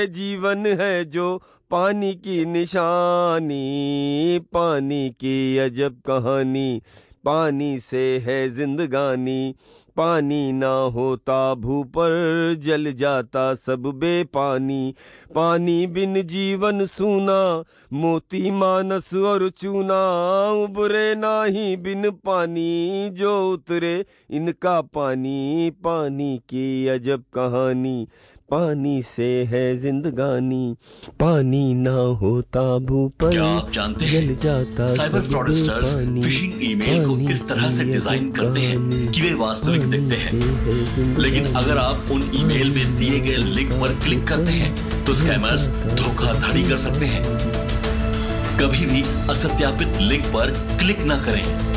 जीवन है जो पानी की निशानी, पानी की अजब कहानी, पानी से है जिंदगानी। पानी ना होता भू पर जल जाता सब बेपानी। पानी बिन जीवन सूना, मोती मानस और चूना। उबरे नाही बिन पानी, जो उतरे इनका पानी। पानी की अजब कहानी, पानी से है जिंदगानी। पानी ना होता भू पर क्या आप जानते जल हैं जाता साइबर सब फ्रॉडस्टर्स बेपानी। फिशिंग ईमेल को इस तरह से डिजाइन करते हैं कि वे वास्तविक दिखते हैं, लेकिन अगर आप उन ईमेल में दिए गए लिंक पर क्लिक करते हैं तो स्कैमर्स धोखाधड़ी कर सकते हैं। कभी भी असत्यापित लिंक पर क्लिक ना करें।